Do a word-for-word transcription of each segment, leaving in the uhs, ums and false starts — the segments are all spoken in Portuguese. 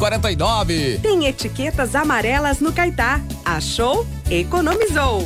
quarenta e nove. Tem etiquetas amarelas no Caetá. Achou? Economizou.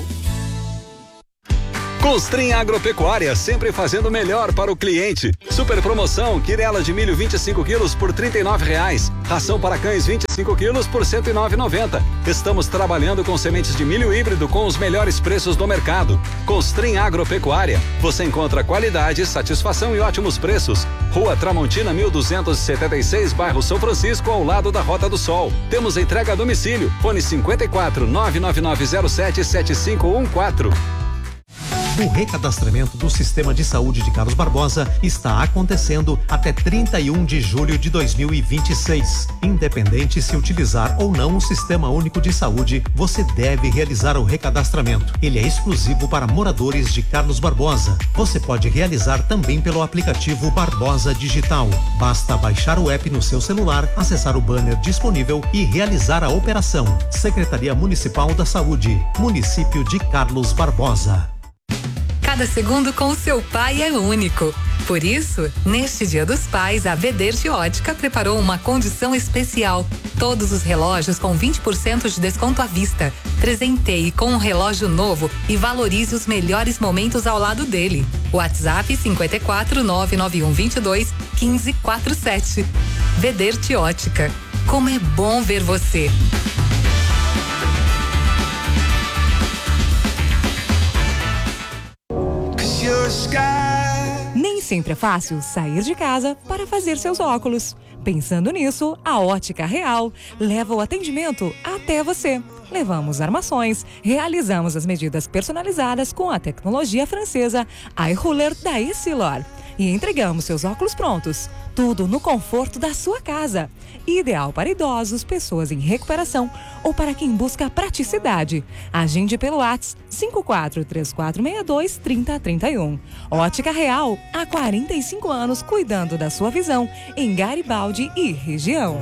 Constrim Agropecuária, sempre fazendo melhor para o cliente. Super promoção, quirela de milho vinte e cinco quilos por trinta e nove reais. Ração para cães vinte e cinco quilos por cento e nove reais e noventa centavos. Estamos trabalhando com sementes de milho híbrido com os melhores preços do mercado. Constrim Agropecuária. Você encontra qualidade, satisfação e ótimos preços. Rua Tramontina mil duzentos e setenta e seis, bairro São Francisco, ao lado da Rota do Sol. Temos entrega a domicílio. Fone cinquenta e quatro, nove nove nove zero sete, sete cinco um quatro. O recadastramento do Sistema de Saúde de Carlos Barbosa está acontecendo até trinta e um de julho de dois mil e vinte e seis. Independente se utilizar ou não o Sistema Único de Saúde, você deve realizar o recadastramento. Ele é exclusivo para moradores de Carlos Barbosa. Você pode realizar também pelo aplicativo Barbosa Digital. Basta baixar o app no seu celular, acessar o banner disponível e realizar a operação. Secretaria Municipal da Saúde, Município de Carlos Barbosa. Cada segundo com o seu pai é único. Por isso, neste Dia dos Pais, a Vederte Ótica preparou uma condição especial. Todos os relógios com vinte por cento de desconto à vista. Presenteie com um relógio novo e valorize os melhores momentos ao lado dele. WhatsApp cinquenta e quatro, nove nove um dois dois, um cinco quatro sete. Vederte Ótica. Como é bom ver você. Nem sempre é fácil sair de casa para fazer seus óculos. Pensando nisso, a Ótica Real leva o atendimento até você. Levamos armações, realizamos as medidas personalizadas com a tecnologia francesa Eye Ruler da Essilor e entregamos seus óculos prontos. Tudo no conforto da sua casa. Ideal para idosos, pessoas em recuperação ou para quem busca praticidade. Agende pelo WhatsApp cinco quatro três quatro seis dois, três zero três um. Ótica Real, há quarenta e cinco anos cuidando da sua visão em Garibaldi e região.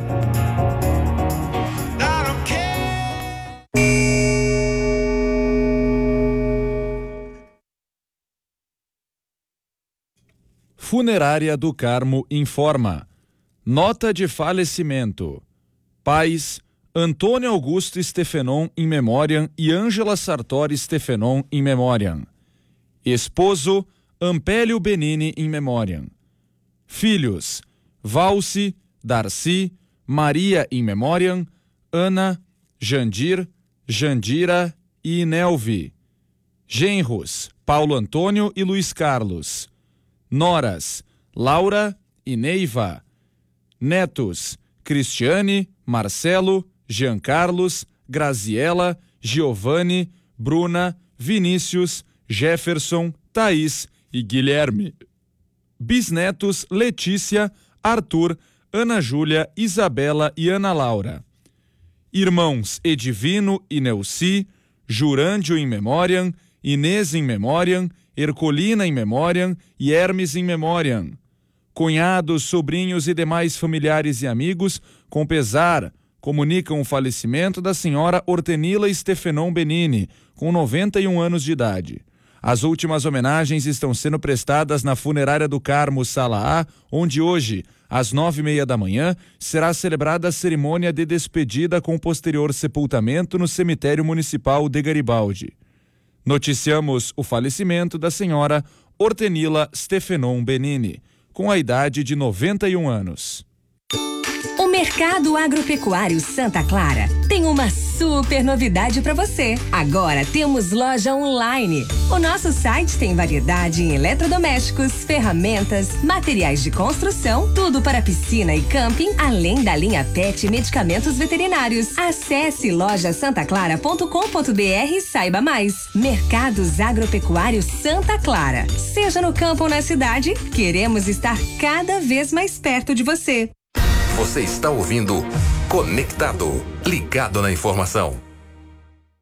Funerária do Carmo informa. Nota de falecimento. Pais: Antônio Augusto Stefenon in memoriam e Ângela Sartori Stefenon in memoriam. Esposo: Ampélio Benini in memoriam. Filhos: Valci, Darcy, Maria in memoriam, Ana, Jandir, Jandira e Inelvi. Genros: Paulo Antônio e Luiz Carlos. Noras: Laura e Neiva. Netos: Cristiane, Marcelo, Jean Carlos, Graziela, Giovanni, Bruna, Vinícius, Jefferson, Thaís e Guilherme. Bisnetos: Letícia, Arthur, Ana Júlia, Isabela e Ana Laura. Irmãos: Edivino e Neuci, Jurândio in memoriam, Inês in memoriam, Ercolina in memoriam e Hermes in memoriam. Cunhados, sobrinhos e demais familiares e amigos, com pesar, comunicam o falecimento da senhora Hortenila Stefenon Benini, com noventa e um anos de idade. As últimas homenagens estão sendo prestadas na Funerária do Carmo, Sala A, onde hoje, às nove e meia da manhã, será celebrada a cerimônia de despedida com posterior sepultamento no cemitério municipal de Garibaldi. Noticiamos o falecimento da senhora Hortenila Stefenon Benini, com a idade de noventa e um anos. O Mercado Agropecuário Santa Clara tem uma super novidade para você. Agora temos loja online. O nosso site tem variedade em eletrodomésticos, ferramentas, materiais de construção, tudo para piscina e camping, além da linha pet e medicamentos veterinários. Acesse loja santa clara ponto com ponto br e saiba mais. Mercados Agropecuários Santa Clara. Seja no campo ou na cidade, queremos estar cada vez mais perto de você. Você está ouvindo Conectado, ligado na informação.